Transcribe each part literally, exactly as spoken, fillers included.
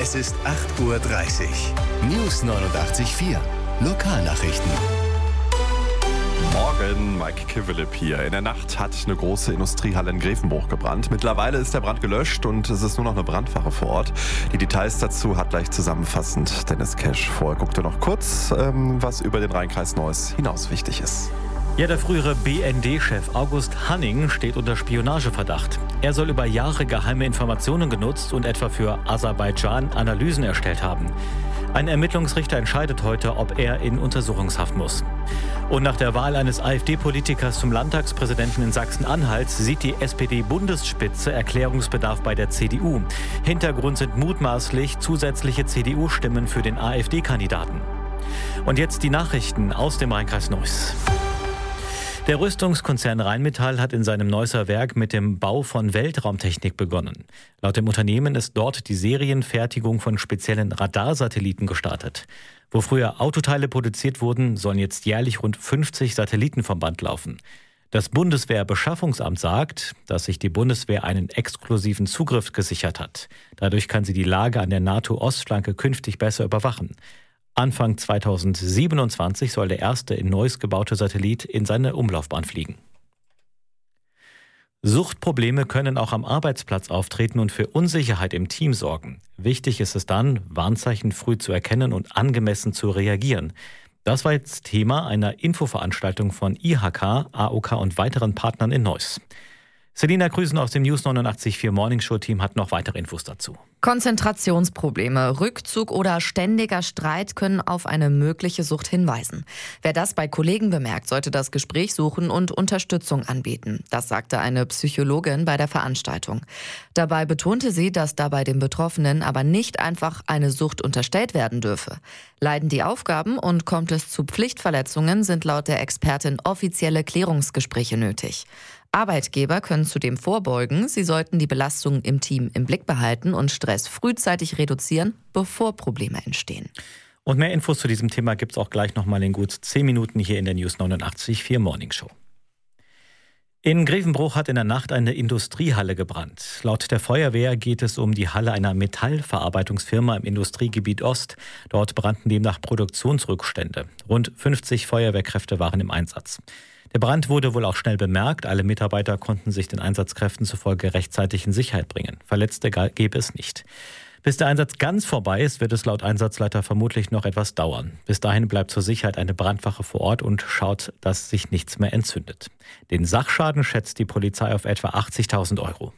Es ist acht Uhr dreißig. News neunundachtzig Komma vier. Lokalnachrichten. Morgen, Mike Kivelip hier. In der Nacht hat eine große Industriehalle in Grevenbruch gebrannt. Mittlerweile ist der Brand gelöscht und es ist nur noch eine Brandwache vor Ort. Die Details dazu hat gleich zusammenfassend Dennis Kesch. Vorher guckt er noch kurz, ähm, was über den Rhein-Kreis Neuss hinaus wichtig ist. Ja, der frühere B N D-Chef August Hanning steht unter Spionageverdacht. Er soll über Jahre geheime Informationen genutzt und etwa für Aserbaidschan Analysen erstellt haben. Ein Ermittlungsrichter entscheidet heute, ob er in Untersuchungshaft muss. Und nach der Wahl eines AfD-Politikers zum Landtagspräsidenten in Sachsen-Anhalt sieht die S P D-Bundesspitze Erklärungsbedarf bei der C D U. Hintergrund sind mutmaßlich zusätzliche C D U-Stimmen für den AfD-Kandidaten. Und jetzt die Nachrichten aus dem Rhein-Kreis Neuss. Der Rüstungskonzern Rheinmetall hat in seinem Neusser Werk mit dem Bau von Weltraumtechnik begonnen. Laut dem Unternehmen ist dort die Serienfertigung von speziellen Radarsatelliten gestartet. Wo früher Autoteile produziert wurden, sollen jetzt jährlich rund fünfzig Satelliten vom Band laufen. Das Bundeswehrbeschaffungsamt sagt, dass sich die Bundeswehr einen exklusiven Zugriff gesichert hat. Dadurch kann sie die Lage an der NATO-Ostflanke künftig besser überwachen. Anfang zweitausendsiebenundzwanzig soll der erste in Neuss gebaute Satellit in seine Umlaufbahn fliegen. Suchtprobleme können auch am Arbeitsplatz auftreten und für Unsicherheit im Team sorgen. Wichtig ist es dann, Warnzeichen früh zu erkennen und angemessen zu reagieren. Das war jetzt Thema einer Infoveranstaltung von I H K, A O K und weiteren Partnern in Neuss. Selina Krüsen aus dem News neunundachtzig Komma vier Morning Show Team hat noch weitere Infos dazu. Konzentrationsprobleme, Rückzug oder ständiger Streit können auf eine mögliche Sucht hinweisen. Wer das bei Kollegen bemerkt, sollte das Gespräch suchen und Unterstützung anbieten. Das sagte eine Psychologin bei der Veranstaltung. Dabei betonte sie, dass dabei dem Betroffenen aber nicht einfach eine Sucht unterstellt werden dürfe. Leiden die Aufgaben und kommt es zu Pflichtverletzungen, sind laut der Expertin offizielle Klärungsgespräche nötig. Arbeitgeber können zudem vorbeugen. Sie sollten die Belastungen im Team im Blick behalten und Stress frühzeitig reduzieren, bevor Probleme entstehen. Und mehr Infos zu diesem Thema gibt es auch gleich nochmal in gut zehn Minuten hier in der News neunundachtzig Komma vier Morning Show. In Grevenbruch hat in der Nacht eine Industriehalle gebrannt. Laut der Feuerwehr geht es um die Halle einer Metallverarbeitungsfirma im Industriegebiet Ost. Dort brannten demnach Produktionsrückstände. Rund fünfzig Feuerwehrkräfte waren im Einsatz. Der Brand wurde wohl auch schnell bemerkt. Alle Mitarbeiter konnten sich den Einsatzkräften zufolge rechtzeitig in Sicherheit bringen. Verletzte gäbe es nicht. Bis der Einsatz ganz vorbei ist, wird es laut Einsatzleiter vermutlich noch etwas dauern. Bis dahin bleibt zur Sicherheit eine Brandwache vor Ort und schaut, dass sich nichts mehr entzündet. Den Sachschaden schätzt die Polizei auf etwa achtzigtausend Euro.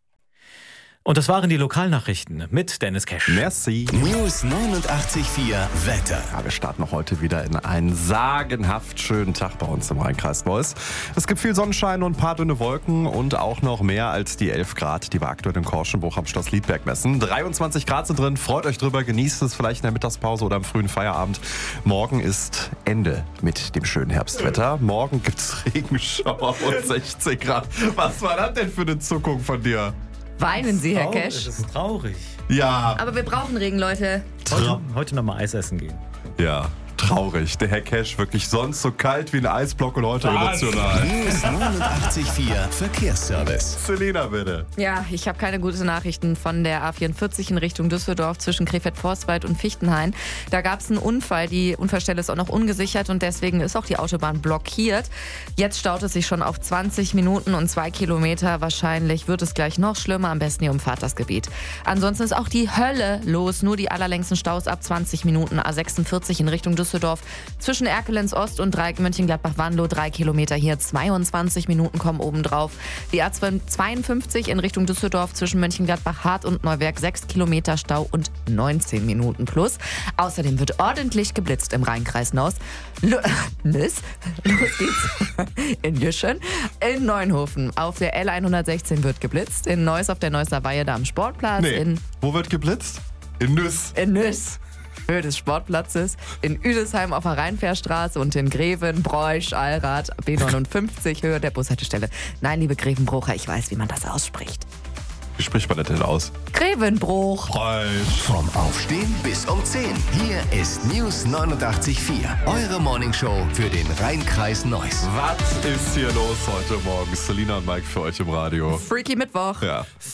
Und das waren die Lokalnachrichten mit Dennis Kesch. Merci. News neunundachtzig Komma vier Wetter. Ja, wir starten heute wieder in einen sagenhaft schönen Tag bei uns im Rhein-Kreis Neuss. Es gibt viel Sonnenschein und ein paar dünne Wolken und auch noch mehr als die elf Grad, die wir aktuell in Korschenbruch am Schloss Liedberg messen. dreiundzwanzig Grad sind drin, freut euch drüber, genießt es vielleicht in der Mittagspause oder am frühen Feierabend. Morgen ist Ende mit dem schönen Herbstwetter. Morgen gibt es Regenschauer und sechzehn Grad. Was war das denn für eine Zuckung von dir? Weinen Sie, Herr Kesch? Das ist traurig. Ja. Aber wir brauchen Regen, Leute. Heute, heute noch mal Eis essen gehen. Ja, traurig. Der Herr Kesch wirklich sonst so kalt wie ein Eisblock und heute emotional. News neunundachtzig Komma vier Verkehrsservice. Selina, bitte. Ja, ich habe keine guten Nachrichten von der A vierundvierzig in Richtung Düsseldorf zwischen Krefeld-Forstwald und Fichtenhain. Da gab es einen Unfall, die Unfallstelle ist auch noch ungesichert und deswegen ist auch die Autobahn blockiert. Jetzt staut es sich schon auf zwanzig Minuten und zwei Kilometer. Wahrscheinlich wird es gleich noch schlimmer, am besten ihr umfahrt das Gebiet. Ansonsten ist auch die Hölle los, nur die allerlängsten Staus ab zwanzig Minuten. A sechsundvierzig in Richtung Düsseldorf. Zwischen Erkelenz Ost und Dreieck Mönchengladbach-Wanlo drei Kilometer hier, zweiundzwanzig Minuten kommen obendrauf. Die A zweiundfünfzig in Richtung Düsseldorf zwischen Mönchengladbach-Hart und Neuwerk sechs Kilometer Stau und neunzehn Minuten plus. Außerdem wird ordentlich geblitzt im Rhein-Kreis Neuss. L- Nüss? Los geht's. In Jüschen. In Neunhofen auf der L hundertsechzehn wird geblitzt. In Neuss auf der Neusser Weihe da am Sportplatz. Nee. In, Wo wird geblitzt? In Nüss. in Nüss. Höhe des Sportplatzes, in Üdesheim auf der Rheinfährstraße und in Greven, Broich, Allrad, B neunundfünfzig, Höhe der Bushaltestelle. Nein, liebe Grevenbrucher, ich weiß, wie man das ausspricht. Wie spricht man das denn aus? Grevenbruch. Falsch. Vom Aufstehen bis um zehn. Hier ist News neunundachtzig Komma vier. Eure Morningshow für den Rhein-Kreis Neuss. Was ist hier los heute Morgen? Selina und Mike für euch im Radio. Freaky Mittwoch. Ja.